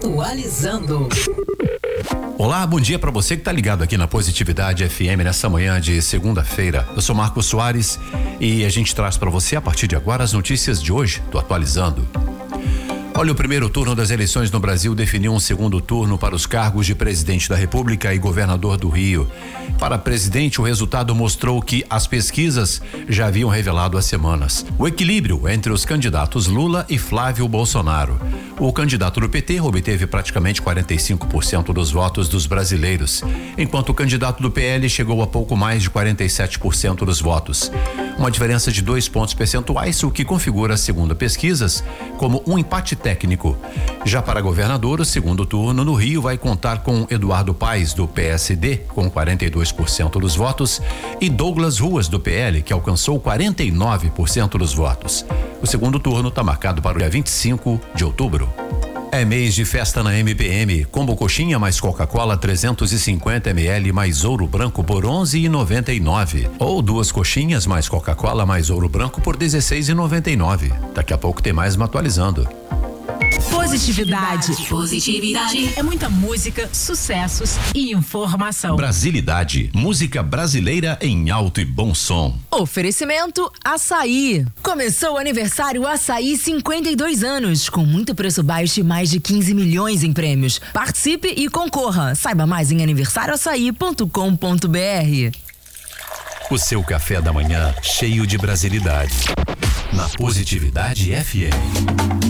Atualizando. Olá, bom dia para você que tá ligado aqui na Positividade FM nessa manhã de segunda-feira. Eu sou Marcos Soares e a gente traz para você a partir de agora as notícias de hoje do Atualizando. Olha, o primeiro turno das eleições no Brasil definiu um segundo turno para os cargos de presidente da República e governador do Rio. Para presidente, o resultado mostrou que as pesquisas já haviam revelado há semanas o equilíbrio entre os candidatos Lula e Flávio Bolsonaro. O candidato do PT obteve praticamente 45% dos votos dos brasileiros, enquanto o candidato do PL chegou a pouco mais de 47% dos votos. Uma diferença de 2 pontos percentuais, o que configura, segundo pesquisas, como um empate técnico. Já para governador, o segundo turno no Rio vai contar com Eduardo Paes, do PSD, com 42% dos votos, e Douglas Ruas, do PL, que alcançou 49% dos votos. O segundo turno está marcado para o dia 25 de outubro. É mês de festa na MPM. Combo coxinha mais Coca-Cola 350 ml mais ouro branco por 11,99. Ou 2 coxinhas mais Coca-Cola mais ouro branco por 16,99. Daqui a pouco tem mais atualizando. Positividade. Positividade. É muita música, sucessos e informação. Brasilidade. Música brasileira em alto e bom som. Oferecimento Açaí. Começou o aniversário Açaí 52 anos, com muito preço baixo e mais de 15 milhões em prêmios. Participe e concorra. Saiba mais em aniversarioaçaí.com.br. O seu café da manhã cheio de brasilidade. Na Positividade FM.